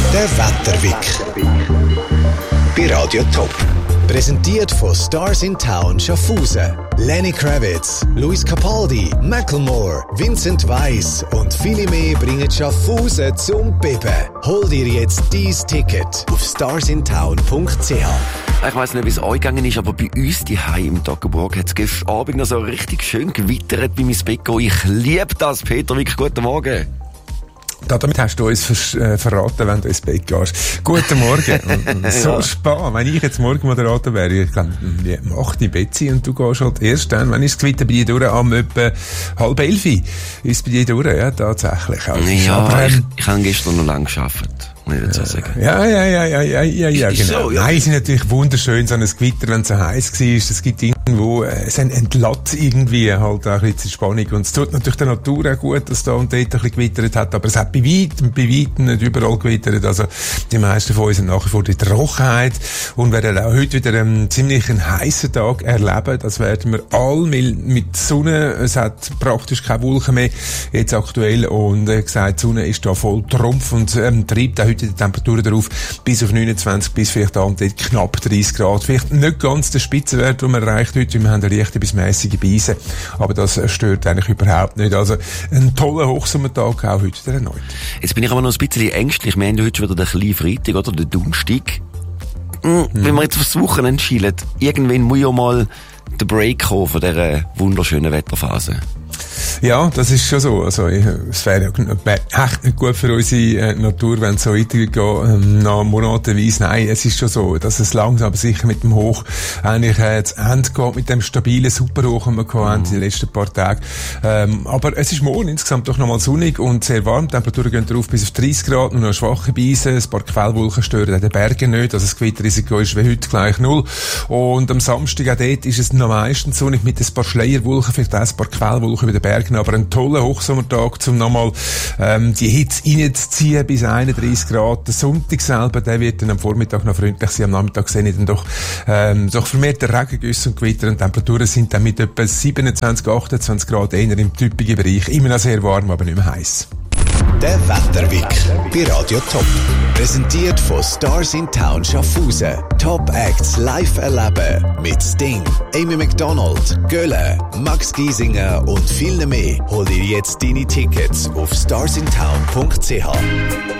Der Wetterwick. Bei Radio Top. Präsentiert von Stars in Town Schaffhausen. Lenny Kravitz, Luis Capaldi, Macklemore, Vincent Weiss und viele mehr bringen Schaffhausen zum Beben. Hol dir jetzt dein Ticket auf starsintown.ch. Ich weiss nicht, wie es euch gegangen ist, aber bei uns daheim im Toggenburg hat es gestern Abend noch so richtig schön gewittert bei meinem Bett. Ich liebe das, Peter Wick. Guten Morgen. Damit hast du uns verraten, wenn du ins Bett gehst. Guten Morgen. So spannend. Wenn ich jetzt morgen Moderator wäre, ich glaube, um 8 im Bett sein und du gehst halt erst dann, wenn ich das Gewitter bei dir durch, am etwa 10:30 ist bei dir durch, ja, tatsächlich. Also, ja, aber, ich habe gestern noch lange gearbeitet. So sagen. Ja, genau. So, ja. Nein, es ist natürlich wunderschön, so ein Gewitter, wenn es so heiß war. Es gibt irgendwo, es entlädt irgendwie halt auch ein bisschen Spannung. Und es tut natürlich der Natur auch gut, dass da und dort ein bisschen gewittert hat. Aber es hat bei weitem nicht überall gewittert. Also, die meisten von uns haben nach wie vor die Trockenheit und werden auch heute wieder einen ziemlich heissen Tag erleben. Das werden wir all mit Sonne. Es hat praktisch keine Wolken mehr jetzt aktuell. Und, gesagt, die Sonne ist da voll Trumpf und, treibt auch heute die Temperaturen darauf bis auf 29, bis vielleicht da und dort knapp 30 Grad. Vielleicht nicht ganz der Spitzenwert, den man erreicht heute. Wir haben eine leichte bis mäßige Beise. Aber das stört eigentlich überhaupt nicht. Also, ein toller Hochsommertag auch heute erneut. Jetzt bin ich aber noch ein bisschen ängstlich. Wir haben ja heute wieder den kleinen Freitag oder den Donnerstag. Wenn wir jetzt aufs Wochenende schielen, irgendwann muss ja mal der Break kommen von dieser wunderschönen Wetterphase. Ja, das ist schon so. Also, es wäre echt nicht gut für unsere Natur, wenn es so weitergeht, nach monatenweise. Nein, es ist schon so, dass es langsam aber sicher mit dem Hoch eigentlich zu Ende geht, mit dem stabilen Superhoch, den wir hatten in den letzten paar Tagen. Aber es ist morgen insgesamt doch nochmal sonnig und sehr warm. Die Temperaturen gehen drauf bis auf 30 Grad, nur noch schwache Beise, ein paar Quellwolken stören auch die Berge nicht, also das Gewitterrisiko ist wie heute gleich 0. Und am Samstag auch dort ist es noch meistens sonnig mit ein paar Schleierwolken, vielleicht auch ein paar Quellwolken über den Bergen, aber ein toller Hochsommertag, um nochmal die Hitze reinzuziehen bis 31 Grad. Der Sonntag selber, der wird dann am Vormittag noch freundlich sein, am Nachmittag sehe ich dann doch vermehrt Regengüsse und Gewitter und Temperaturen sind dann mit etwa 27, 28 Grad eher im typischen Bereich. Immer noch sehr warm, aber nicht mehr heiß. Der Wetterwick bei Radio Top. Präsentiert von Stars in Town Schaffhausen. Top Acts live erleben mit Sting, Amy McDonald, Gölle, Max Giesinger und vielen mehr. Hol dir jetzt deine Tickets auf starsintown.ch.